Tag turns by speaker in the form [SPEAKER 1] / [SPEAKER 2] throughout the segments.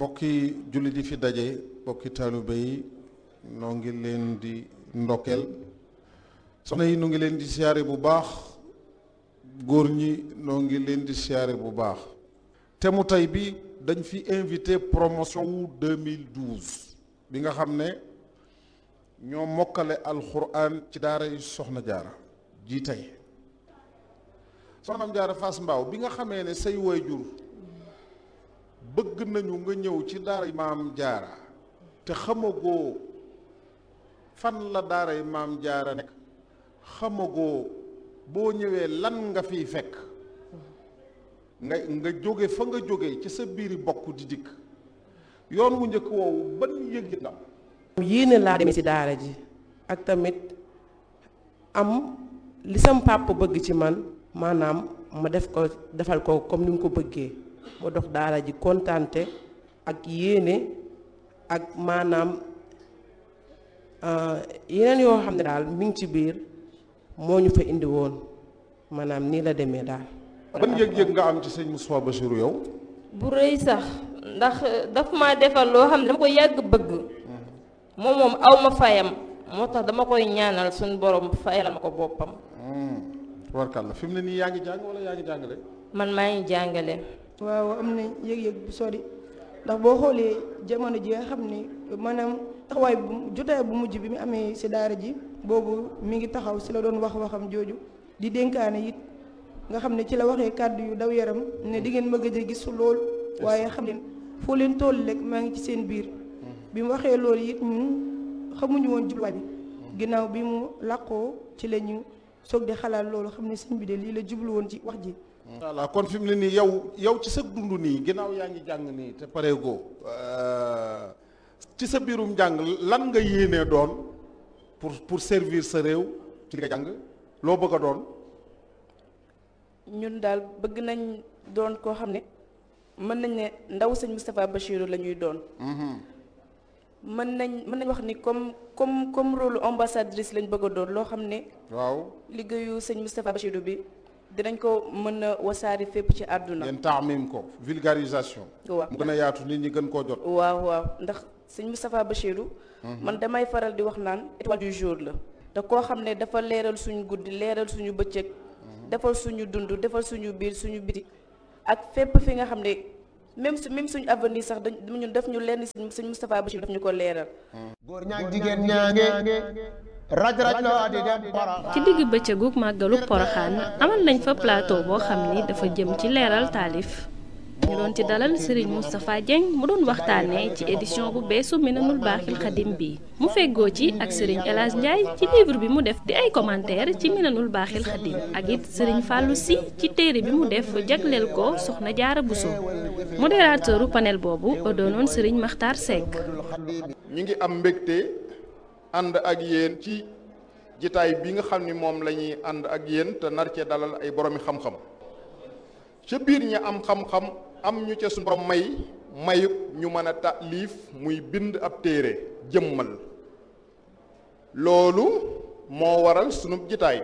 [SPEAKER 1] bokki jullit yi fi daje bokki taalibe yi noo ngi leen di ndokkeel soxna yi noo ngi leen di siyaare bu baax góor ñi noo ngi leen di siyaare bu baax te mu tey bi dañ fi invité promotion wu 2012 bi nga xam ne ñoo mokkale alxuraan ci daara yi soxna jaara ji tey soxna jaara Fass Mbao bi nga xamee ne say waajur bëgg nañu nga ñëw ci daara maam jaara te xamagoo fan la daara maam jaara nekk xamagoo boo ñëwee lan nga fiy fekk nga jóge fa nga jóge ci sa biiri bokk di dikk yoon wu njëkk woowu ban yëg la
[SPEAKER 2] yéene laa demee ci daara ji ak tamit am li sam papa bëgg ci man maanaam ma defal ko comme ni mu ko bëggee ma dox daara ji kontaante ak yéene ak maanaam yeneen yoo xam ne daal mi ngi ci biir moo ñu fa indi woon maanaam nii la demee daal.
[SPEAKER 1] ban yëg-yëg nga am ci sëñ Moustapha Bassirou yow.
[SPEAKER 3] bu rëy sax ndax daf ma defal loo xam ne dama ko yàgg bëgg moom aw ma fayam moo tax dama koy ñaanal suñu borom fayal ma ko boppam.
[SPEAKER 1] warkal fi mu ne nii yaa ngi jàng wala yaa ngi jàngale.
[SPEAKER 3] man maa ngi jàngale.
[SPEAKER 4] waaw am na yëg-yëg bu sori ndax boo xoolee jamono ji nga xam ni maanaam taxawaay bu jotaay bu mujj bi mu amee si daara ji boobu mi ngi taxaw si la doon waxam jooju di dénkaane it nga xam ne ci la waxee kàddu yu daw yaram ne di ngeen ma gëj a gis lool waaye xam leen foo leen toll rek maa ngi ci seen biir bi mu waxee loolu it ñun xamuñu woon jubluwaay bi ginnaaw bi mu làqoo ci la ñu soog di xalaat loolu xam ne sëñ bi de lii la jublu woon ci wax ji.
[SPEAKER 1] voilà kon fi mu ne nii yow ci sa dund nii ginnaaw yaa ngi jàng nii te pareegoo ci sa biirum jàng lan nga yéenee doon pour servir sa réew ci nga jàng loo bëgg a doon.
[SPEAKER 5] ñun daal bëgg nañ doon koo xam ne mën nañ ne ndaw sëñ Moustapha Bassirou la ñuy doon. mën nañ wax ni comme rôle ambassadrice lañ bëgg a doon loo xam ne.
[SPEAKER 1] waaw
[SPEAKER 5] liggéeyu sëñ Moustapha Bassirou bi. dinañ ko mën a wasaari fépp ci àdduna.
[SPEAKER 1] ngeen taamim ko vulgarisation.
[SPEAKER 5] waaw
[SPEAKER 1] mu gën a yaatu nit ñi gën koo jot.
[SPEAKER 5] waaw ndax sëñ Moustapha Bassirou. man damay faral di wax naan étoile du jour la. te koo xam ne dafa leeral suñu guddi leeral suñu bëccëg. defal suñu dund defal suñu biir suñu biti. ak fépp fi nga xam ne même suñu avenir sax ñun def ñu lenn sëñ Moustapha Bassirou daf ñu ko leeral.
[SPEAKER 6] góor ñaa jigéen ñaange. raj-raj loo di dem
[SPEAKER 7] ci digg bëccëgu màggalu Poroxaan amal nañ fa plateau boo xam ni dafa jëm ci leeral taalif ñu doon ci dalal Serigne Moustapha Dieng mu doon waxtaanee ci édition bu beesu Minanul Baaxil Xadim bi mu feggoo ci ak Serigne El Hadj Ndiaye ci livre bi mu def di ay commentaire ci Minanul Baaxil Xadim ak it Serigne Fallou Sy ci téere bi mu def jagleel ko Soxna Jaara Bousso modérateuru panel boobu doonoon Serigne Makhtar Seck.
[SPEAKER 8] ñi ngi am mbégte ànd ak yéen ci jitaay bi nga xam ni moom la ñuy ànd ak yéen te nar cee dalal ay boroomi xam-xam ca biir ñi am xam-xam am ñu ca suñu borom mayub ñu mën a taalif muy bind ab téere jëmmal loolu moo waral sunu jitaay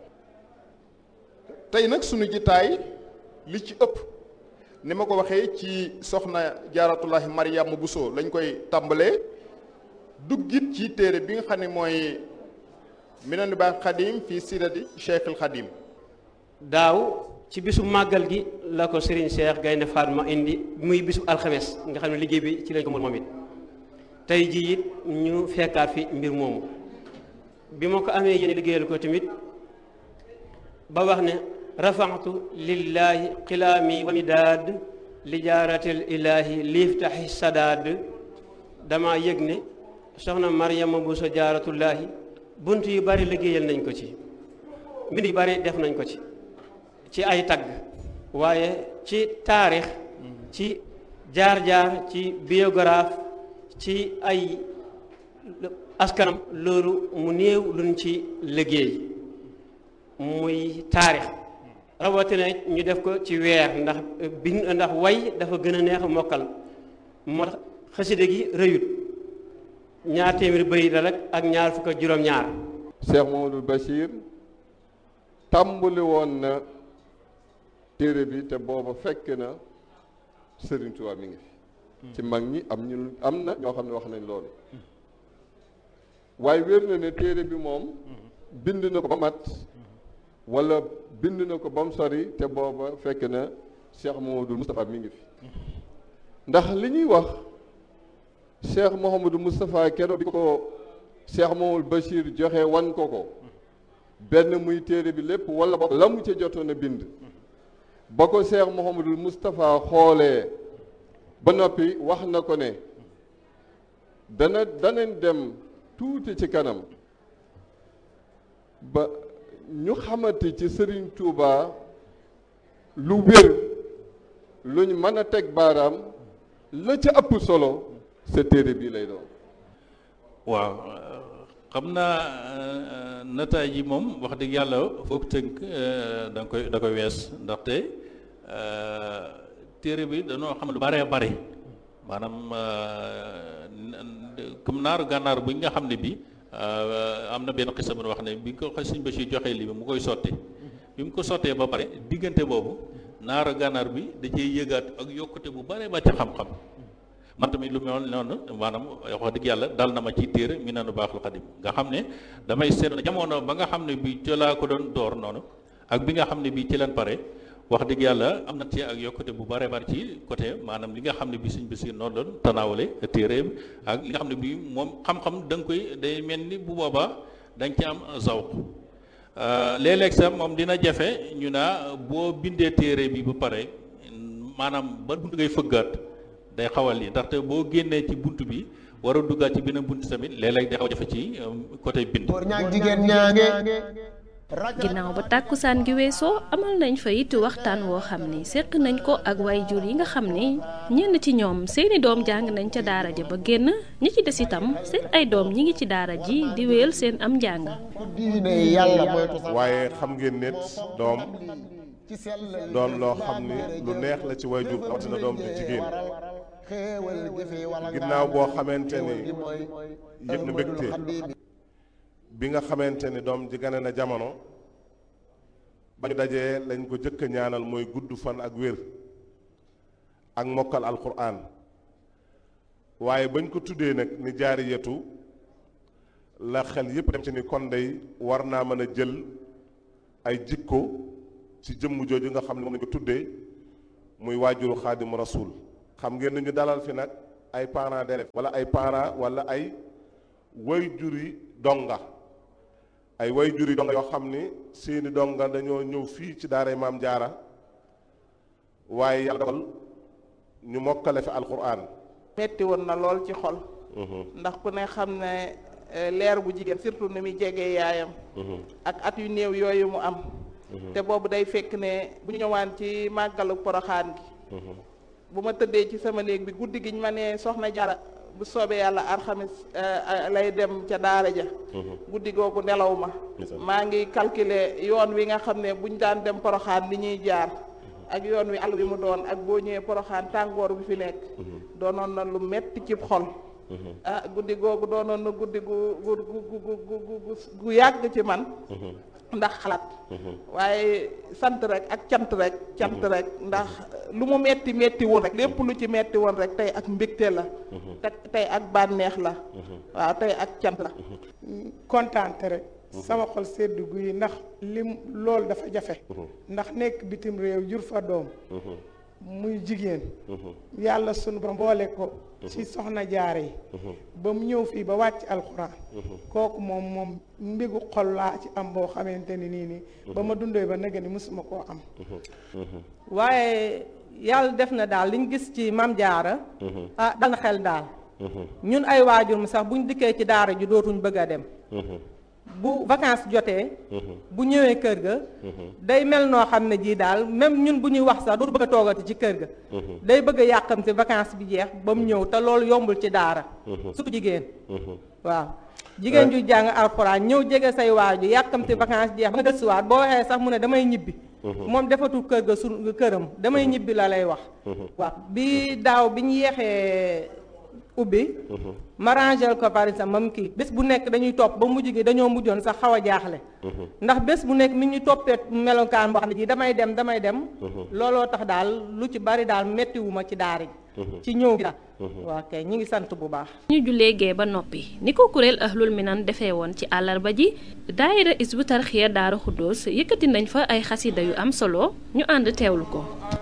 [SPEAKER 8] tey nag sunu jitaay li ci ëpp ni ma ko waxee ci soxna Jaaratullahi Mariama Bousso lañ koy tàmbalee duggit ci téere bi nga xam ne mooy Minanul Baaxil Xadim fii sirati Cheikhul Xadim.
[SPEAKER 9] daaw ci bisu màggal gi la ko Serigne Cheikh Gaynde Fatma indi muy bisu alxames nga xam ne liggéey bi ci lañ ko moom it tey jii it ñu fekkaat fi mbir moomu bi ma ko amee yéen liggéeyal ko tamit ba wax ne rafaxtu lillahi xilaami wa midaad li jaaratil ilaahi liiftaxi sadaad dama yëg ne soxna Mariama Bousso Jaaratullaahi bunt yu bari liggéeyal nañ ko ci mbind yu bari def nañ ko ci ay tagg waaye ci taarix ci jaar-jaar ci biographe ci ay askanam loolu mu néew luñ ci liggéey muy taarix rawatina ñu def ko ci weer ndax way dafa gën a neex a mokkal moo tax xaside gi rëyut ñaar téeméeri bëri la rek ak ñaar fukk ak juróom-ñaar.
[SPEAKER 10] Cheikh Mamadou Bachir tàmbali woon na téere bi te booba fekk na Serigne Touba mi ngi fi ci mag ñi am na ñoo xam ne wax nañ loolu waaye wér na ne téere bi moom bind na ko ba mat wala bind na ko ba mu sori te booba fekk na Cheikh Mouhamadou Moustapha mi ngi fi ndax li ñuy wax Cheikh Mouhamadou Moustapha keroog bi ko Cheikh Mouhamadou Bachir joxe wan ko benn muy téere bi lépp wala ba la mu ca jotoon a bind ba ko Cheikh Mouhamadou Moustapha xoolee ba noppi wax na ko ne danañ dem tuuti ci kanam ba ñu xamante ci Serigne Touba lu wér luñ mën a teg baaraam la ca ëpp solo sa téere bii lay doon.
[SPEAKER 11] waaw xam naa nataay yi moom wax dëgg yàlla foog tënk da koy wees ndaxte téere bi dañoo xam lu bare bare maanaam comme naaru gànnaar bi nga xam ne bi am na benn xisa bu wax ne bi ko Sëñ Bachir joxee lii bi mu koy sotti bi mu ko sottee ba pare diggante boobu naaru gànnaar bi da cee yëgaat ak yokkute bu bare ba ci xam-xam man tamit lu mel noonu maanaam wax dëgg yàlla dal na ma ci téere Minanul Baaxil Xadim nga xam ne damay seetlu jamono ba nga xam ne bi ci laa ko doon door noonu ak bi nga xam ne bi ci leen pare wax dëgg yàlla am na ci ak yokkute bu bare bari ci côté maanaam li nga xam ne bi Sëñ Basiir noonu doon tanaawale téereem ak li nga xam ne bi moom xam-xam da nga koy day mel ni bu boobaa da nga ci am zawq léeg-léeg sax moom dina jafe ñu naa boo bindee téere bi ba pare maanaam ba buntu ngay fëggaat day xawal yi ndaxte boo génnee ci bunt bi war a duggaat ci beneen bunt tamit léeg-léeg day xaw jafe ci côté bind.
[SPEAKER 7] ginnaaw ba tàkkusaan gi weesoo amal nañ fa it waxtaan woo xam ni seq nañ ko ak waajur yi nga xam ni ñenn ci ñoom seeni doom jàng nañ ca daara ja ba génn ñi ci des itam seen ay doom ñi ngi ci daara ji di wéyal seen am njàng.
[SPEAKER 1] waaye xam ngeen ne doom doon loo xam ni lu neex la ci waajur rawatina doom ju jigéen ginnaaw boo xamante ni yëg na mbégte bi nga xamante ni doom ji gane na jamono ba ñu dajee lañ ko jëkk a ñaanal mooy gudd fan ak wér ak mokkal alquran waaye bañ ko tuddee nag ni jaariyatu la xel yépp dem ci ni kon day war naa mën a jël ay jikko ci jëmm jooju nga xam ne moom lañ ko tuddee muy waajuru xaadimu rasul xam ngeen ni ñu dalal fi nag ay parents d'élèves wala ay parents wala ay wayjuri donga ay wayjuri donga yoo xam ni seeni donga dañoo ñëw fii ci daaray maam jaara waaye yàlla dogal ñu mokkale fi alquran
[SPEAKER 12] metti woon na lool ci xol ndax ku ne xam ne leer bu jigéen surtout ni muy jegee yaayam ak at yu néew yooyu mu am te boobu day fekk ne bu ñu ñëwaan ci màggalu poroxaan gi bu ma tëddee ci sama néeg bi guddi giñ ma ne soxna Jara bu soobee yàlla alxamis lay dem ca daara ja guddi googu nelaw ma maa ngi calculer yoon wi nga xam ne buñ daan dem poroxaan li ñuy jaar ak yoon wi àll bi mu doon ak boo ñëwee poroxaan tàngoor bi fi nekk doonoon na lu metti ci xol guddi googu doonoon na guddi gu yàgg ci man ndax xalaat waaye sant rek ak cant rek ndax lu mu metti metti woon rek lépp lu ci metti woon rek tey ak mbégte la tey ak bànneex la waaw tey ak cant la
[SPEAKER 13] kontaante rek sama xol sedd guy ndax lim loolu dafa jafe ndax nekk bitim réew jur fa doom muy jigéen yàlla sunu borom boole ko ci soxna jaare yi ba mu ñëw fii ba wàcc alxuraan kooku moom mbégu xol laa ci am boo xamante ni nii ba ma dundee ba nëgë ni mësuma koo am
[SPEAKER 2] waaye yàlla def na daal liñ gis ci mam jaara dal na xel daal ñun ay waajur mu sax buñ dikkee ci daara ji dootuñ bëgg a dem bu vacances jotee bu ñëwee kër ga day mel noo xam ne jii daal même ñun bu ñuy wax sax dootu bëgg a toogati ci kër ga day bëgg a yàqamti vacances bi jeex ba mu ñëw te loolu yombul ci daara surtout jigéen waaw jigéen ju jàng alxuraan ñëw jege say waaju yàqamti vacances jeex ba nga gëstuwaat boo waxee sax mu ne damay ñibbi moom defatul kër ga su këram damay ñibbi la lay wax waaw bi daaw bi ñu yeexee
[SPEAKER 14] ubbi ma rangel ko par exemple mam kii bés bu nekk dañuy topp ba mujj gi dañoo mujjoon sax xaw a jaaxle ndax bés bu nekk mi ñu toppee melokaan boo xam ne ji damay dem looloo tax daal lu ci bari daal mettiwuma ci daara ji ci ñëw gi daal waa kay ñi ngi sant bu baax
[SPEAKER 7] ñu jullee gee ba noppi ni ko kuréel Ahlul Minan defee woon ci àllarba ji daayira Hizbut Tarqiyyah Daaru Xuddoos yëkkati nañ fa ay xasida yu am solo ñu ànd teewlu ko